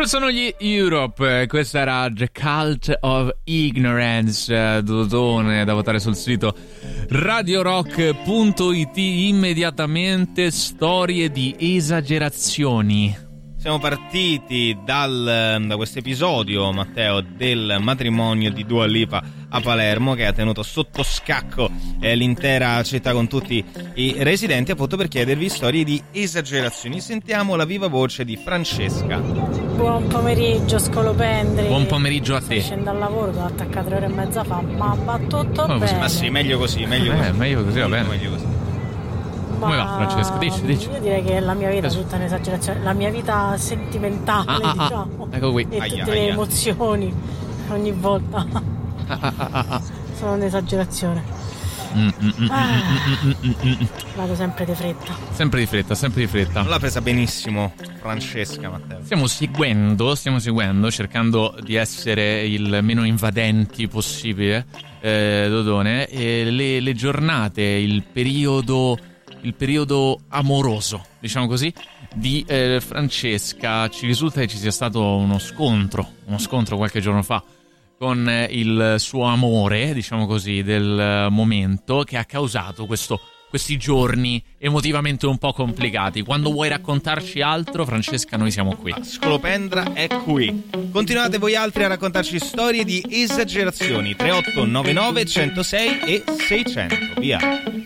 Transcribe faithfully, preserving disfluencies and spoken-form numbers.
Loro sono gli Europe, questa era The Cult of Ignorance, Dodone, da votare sul sito radio rock punto it. Immediatamente storie di esagerazioni. Siamo partiti dal, da questo episodio, Matteo, del matrimonio di Dua Lipa a Palermo, che ha tenuto sotto scacco eh, l'intera città con tutti i residenti, appunto per chiedervi storie di esagerazioni. Sentiamo la viva voce di Francesca. Buon pomeriggio Scolopendri. Buon pomeriggio a te. Scendo al lavoro, devo attaccare tre ore e mezza fa, ma va tutto Come bene. Ma sì, meglio così, meglio Eh, così. meglio così, va bene. Meglio così. Come va, Francesco? Dici, dici. Io direi che la mia vita è tutta un'esagerazione, la mia vita sentimentale, Ah, ah, ah. diciamo. Ecco qui. E Aia, tutte le aia. emozioni ogni volta Ah, ah, ah, ah. sono un'esagerazione. Mm, mm, mm, Ah, mm, mm, mm, mm. vado sempre di fretta. Sempre di fretta, sempre di fretta. Non l'ha presa benissimo Francesca, Matteo. Stiamo seguendo, stiamo seguendo, cercando di essere il meno invadenti possibile, eh, Dodone, e le, le giornate, il periodo, il periodo amoroso, diciamo così, di eh, Francesca. Ci risulta che ci sia stato uno scontro, uno scontro qualche giorno fa con eh, il suo amore, diciamo così, del eh, momento, che ha causato questo questi giorni emotivamente un po' complicati. Quando vuoi raccontarci altro, Francesca, noi siamo qui. Scolopendra è qui. Continuate voi altri a raccontarci storie di esagerazioni. Tre otto nove nove centosei e seicento. Via.